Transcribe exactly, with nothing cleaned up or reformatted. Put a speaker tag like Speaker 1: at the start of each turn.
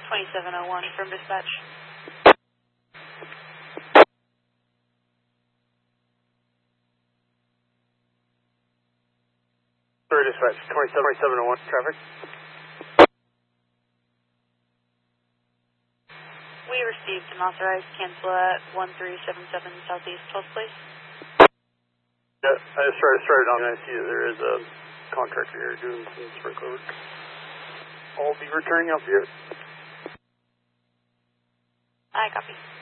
Speaker 1: twenty-seven oh one from dispatch.
Speaker 2: For dispatch, twenty-seven oh one, traffic.
Speaker 1: We received an authorized cancel at one three seven seven Southeast twelfth Place.
Speaker 2: Yeah, I just started, started on, and I see that there is a contractor here doing some sprinkler work. I'll be returning out here.
Speaker 1: I copy.